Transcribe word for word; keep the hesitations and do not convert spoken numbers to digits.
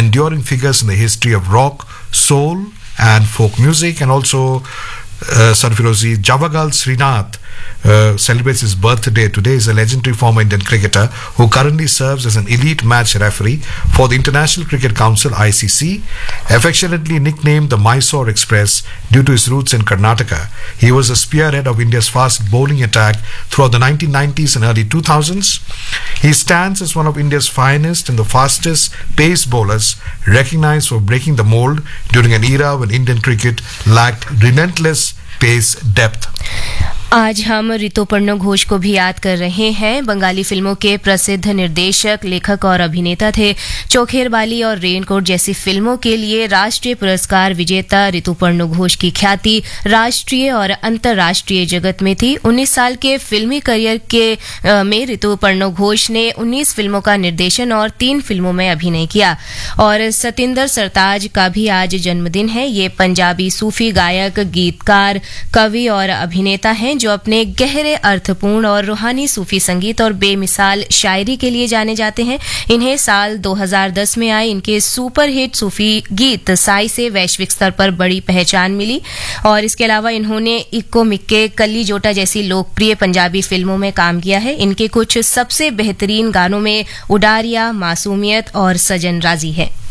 enduring figures in the history of rock, soul, and folk music. And also, uh, Sarfirozi Javagal Srinath uh, celebrates his birthday today. Is a legendary former Indian cricketer who currently serves as an elite match referee for the International Cricket Council I C C, affectionately nicknamed the Mysore Express due to his roots in Karnataka. He was a spearhead of India's fast bowling attack throughout the nineteen nineties and early two thousands. He stands as one of India's finest and the fastest pace bowlers, recognized for breaking the mold during an era when Indian cricket lacked relentless pace depth. आज हम ऋतुपर्ण घोष को भी याद कर रहे हैं। बंगाली फिल्मों के प्रसिद्ध निर्देशक, लेखक और अभिनेता थे। चोखेर बाली और रेनकोट जैसी फिल्मों के लिए राष्ट्रीय पुरस्कार विजेता ऋतुपर्ण घोष की ख्याति राष्ट्रीय और अंतर्राष्ट्रीय जगत में थी। उन्नीस साल के फिल्मी करियर के में ऋतुपर्ण घोष ने उन्नीस फिल्मों का निर्देशन और तीन फिल्मों में अभिनय किया। और सतिंदर सरताज का भी आज जन्मदिन है। ये पंजाबी सूफी गायक, गीतकार, कवि और अभिनेता हैं जो अपने गहरे, अर्थपूर्ण और रूहानी सूफी संगीत और बेमिसाल शायरी के लिए जाने जाते हैं। इन्हें साल दो हज़ार दस में आए इनके सुपरहिट सूफी गीत साई से वैश्विक स्तर पर बड़ी पहचान मिली। और इसके अलावा इन्होंने इक्को मिक्के, कल्ली जोटा जैसी लोकप्रिय पंजाबी फिल्मों में काम किया है। इनके कुछ सबसे बेहतरीन गानों में उडारिया, मासूमियत और सजन राजी है।